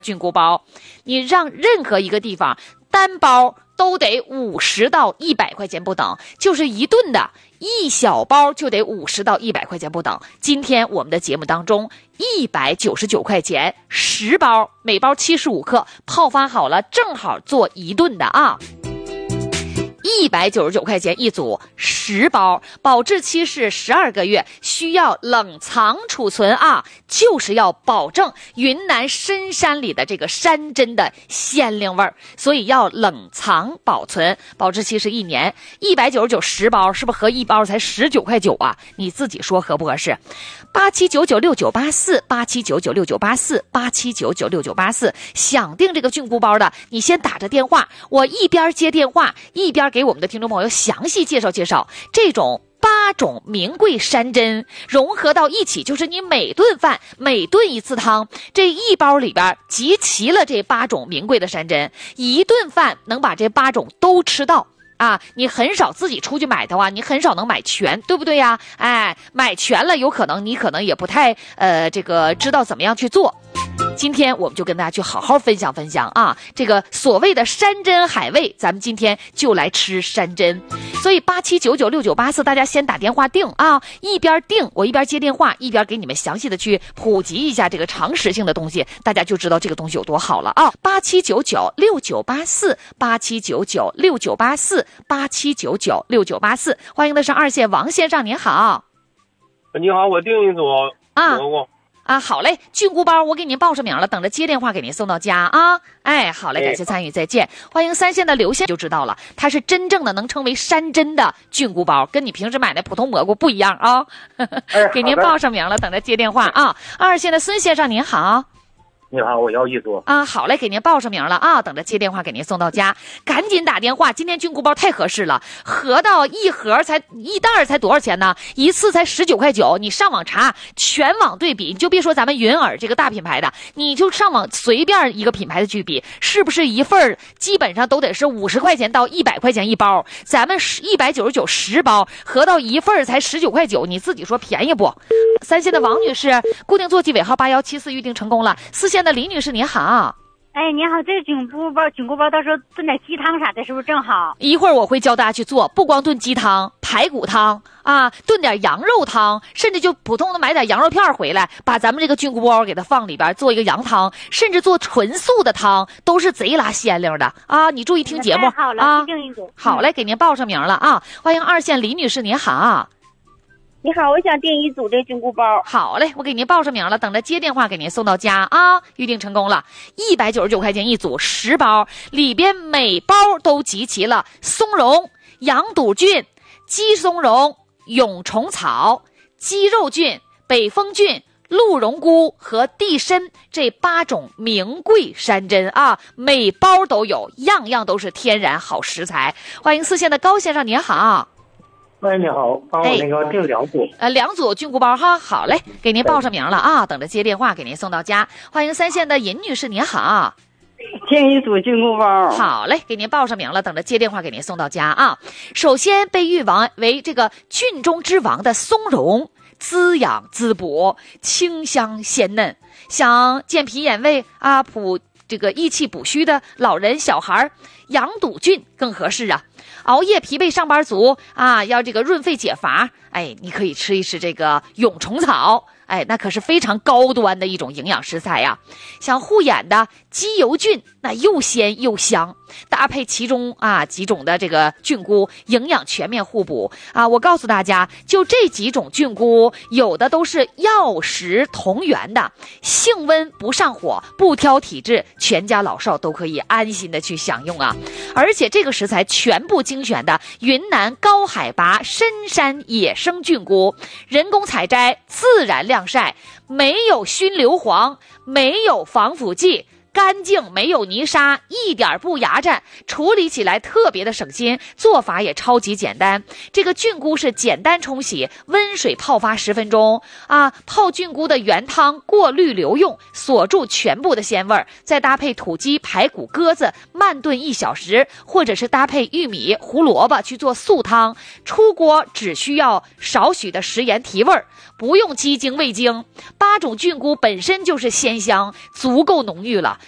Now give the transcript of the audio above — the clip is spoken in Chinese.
菌菇包，你让任何一个地方单包都得50到100块钱不等，就是一顿的一小包就得50到100块钱不等。今天我们的节目当中199块钱10包，每包75克，泡发好了正好做一顿的啊。199块钱一组10包，保质期是12个月，需要冷藏储存啊，就是要保证云南深山里的这个山珍的鲜灵味儿，所以要冷藏保存，保质期是1年。19910包，是不是合一包才19块9啊？你自己说合不合适？87996984，87996984，87996984，想订这个菌菇包的，你先打着电话，我一边接电话一边给我们的听众朋友详细介绍介绍这种8种名贵山珍融合到一起，就是你每顿饭每顿一次汤，这一包里边集齐了这8种名贵的山珍，一顿饭能把这8种都吃到啊！你很少自己出去买的话，你很少能买全，对不对呀？哎，买全了，有可能你可能也不太这个知道怎么样去做。今天我们就跟大家去好好分享分享啊，这个所谓的山珍海味，咱们今天就来吃山珍。所以87996984，大家先打电话订啊，一边订我一边接电话，一边给你们详细的去普及一下这个常识性的东西，大家就知道这个东西有多好了啊。87996984，87996984，87996984，欢迎的是2线王先生，您好。 你好，我订一组啊，好嘞，菌菇包我给您报上名了，等着接电话给您送到家啊。哎，好嘞，感谢参与，再见。欢迎3线的刘先就知道了，它是真正的能称为山珍的菌菇包，跟你平时买的普通蘑菇不一样啊。给您报上名了，等着接电话啊。2线的孙先生您好。 你好，我要一组啊，好嘞，给您报上名了啊，等着接电话给您送到家，赶紧打电话。今天菌菇包太合适了，合到一盒才一袋才多少钱呢？一次才19块9，你上网查，全网对比，你就别说咱们云耳这个大品牌的，你就上网随便一个品牌的去比，是不是一份基本上都得是50块钱到100块钱一包？咱们199 10包，合到一份才19块9，你自己说便宜不？3线的王女士，固定座机尾号8174预定成功了。4线的李女士您好。 哎，你好，这个菌菇包到时候炖点鸡汤啥的，是不是正好？ 一会儿我会教大家去做，不光炖鸡汤、排骨汤啊，炖点羊肉汤，甚至就普通的买点羊肉片回来，把咱们这个菌菇包给它放里边做一个羊汤，甚至做纯素的汤，都是贼拉鲜灵的啊！你注意听节目好了啊。 订一组。 好嘞，给您报上名了啊！欢迎2线李女士您好。 你好，我想订一组这菌菇包。 好嘞，我给您报上名了，等着接电话给您送到家啊！预定成功了，199块钱一组10包，里边每包都集齐了松茸、羊肚菌、鸡松茸、蛹虫草、鸡肉菌、北风菌、鹿茸菇和地参这8种名贵山珍啊，每包都有，样样都是天然好食材。欢迎4线的高先生您好。 喂，你好，帮我那个订2组 2组菌菇包哈。好嘞，给您报上名了啊，等着接电话给您送到家。欢迎3线的尹女士您好。 订一组菌菇包。 好嘞，给您报上名了，等着接电话给您送到家啊。首先被誉为这个菌中之王的松茸，滋养滋补，清香鲜嫩，想健脾养胃啊，这个益气补虚的老人小孩，羊肚菌更合适啊。熬夜疲惫上班族啊，要这个润肺解乏，哎，你可以吃一吃这个蛹虫草，哎，那可是非常高端的一种营养食材呀。像护眼的鸡油菌，那又鲜又香，搭配其中几种的这个菌菇，营养全面互补啊。我告诉大家，就这几种菌菇，有的都是药食同源的，性温不上火，不挑体质，全家老少都可以安心的去享用啊。而且这个食材全部精选的云南高海拔深山野生菌菇，人工采摘，自然晾晒，没有熏硫磺，没有防腐剂，干净，没有泥沙，一点不牙碜，处理起来特别的省心，做法也超级简单。这个菌菇是简单冲洗，温水泡发10分钟啊，泡菌菇的原汤过滤留用，锁住全部的鲜味儿，再搭配土鸡、排骨、鸽子慢炖1小时，或者是搭配玉米、胡萝卜去做素汤，出锅只需要少许的食盐提味儿，不用鸡精味精。8种菌菇本身就是鲜香，足够浓郁了。